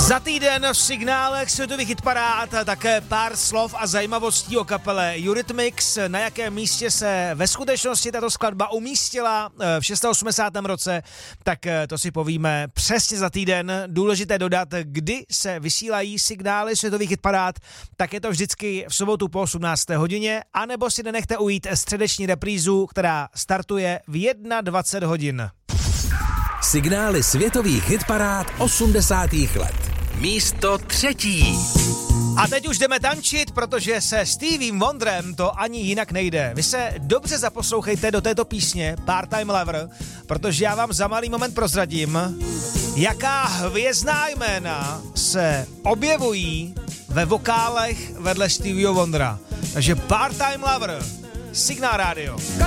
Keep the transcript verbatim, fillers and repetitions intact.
Za týden v signálech světových hitparád také pár slov a zajímavostí o kapele Eurythmics, na jakém místě se ve skutečnosti tato skladba umístila v osmdesátém šestém roce, tak to si povíme přesně za týden. Důležité dodat, kdy se vysílají signály světových hitparád, tak je to vždycky v sobotu po osmnácté hodině, anebo si nenechte ujít středeční reprízu, která startuje v dvacet jedna hodin. Signály světových hitparád osmdesátých let. Místo třetí. A teď už jdeme tančit, protože se Steviem Wonderem to ani jinak nejde. Vy se dobře zaposlouchejte do této písně Part-Time Lover, protože já vám za malý moment prozradím, jaká hvězdná jména se objevují ve vokálech vedle Stevieho Wondera. Takže Part-Time Lover, Signál rádio.